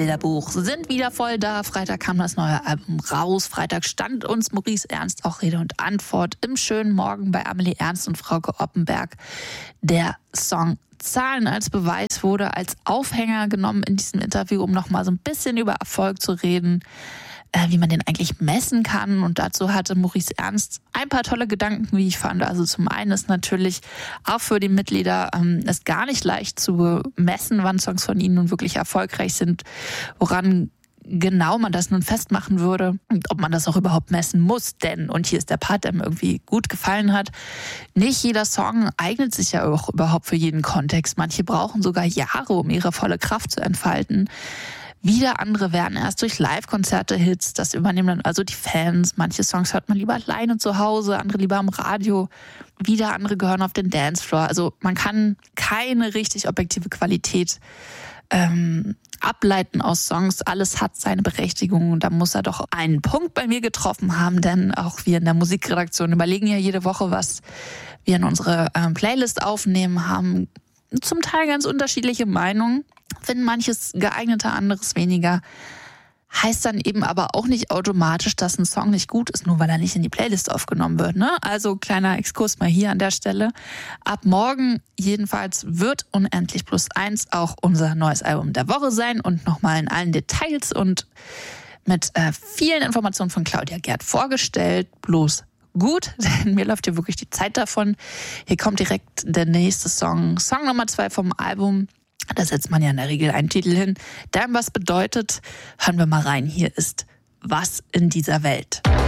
Bilderbuch sind wieder voll da. Freitag kam das neue Album raus. Freitag stand uns Maurice Ernst auch Rede und Antwort im schönen Morgen bei Amelie Ernst und Frauke Oppenberg. Der Song Zahlen als Beweis wurde als Aufhänger genommen in diesem Interview, um nochmal so ein bisschen über Erfolg zu reden, wie man den eigentlich messen kann. Und dazu hatte Maurice Ernst ein paar tolle Gedanken, wie ich fand. Also zum einen ist natürlich auch für die Mitglieder es gar nicht leicht zu messen, wann Songs von ihnen nun wirklich erfolgreich sind, woran genau man das nun festmachen würde und ob man das auch überhaupt messen muss. Denn, und hier ist der Part, der mir irgendwie gut gefallen hat, nicht jeder Song eignet sich ja auch überhaupt für jeden Kontext. Manche brauchen sogar Jahre, um ihre volle Kraft zu entfalten. Wieder andere werden erst durch Live-Konzerte Hits, das übernehmen dann also die Fans. Manche Songs hört man lieber alleine zu Hause, andere lieber am Radio. Wieder andere gehören auf den Dancefloor. Also man kann keine richtig objektive Qualität ableiten aus Songs. Alles hat seine Berechtigung und da muss er doch einen Punkt bei mir getroffen haben, denn auch wir in der Musikredaktion überlegen ja jede Woche, was wir in unsere Playlist aufnehmen, haben zum Teil ganz unterschiedliche Meinungen, finden manches geeigneter, anderes weniger. Heißt dann eben aber auch nicht automatisch, dass ein Song nicht gut ist, nur weil er nicht in die Playlist aufgenommen wird, ne? Also kleiner Exkurs mal hier an der Stelle. Ab morgen jedenfalls wird Unendlich +1 auch unser neues Album der Woche sein und nochmal in allen Details und mit vielen Informationen von Claudia Gerd vorgestellt. Bloß gut, denn mir läuft hier wirklich die Zeit davon. Hier kommt direkt der nächste Song, Song Nummer 2 vom Album. Da setzt man ja in der Regel einen Titel hin, der was bedeutet. Hören wir mal rein. Hier ist Was in dieser Welt.